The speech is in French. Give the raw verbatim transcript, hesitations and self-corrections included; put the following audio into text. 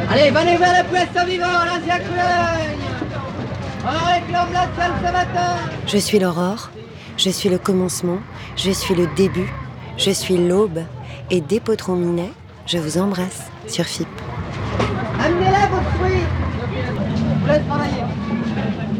Allez, venez vers le puesto vivant, l'ancien Cologne. On réclame la salle ce matin. Je suis l'aurore, je suis le commencement, je suis le début, je suis l'aube. Et dès Potron Minet, je vous embrasse sur F I P. Amenez-la, vos fruits. Je vous laisse travailler.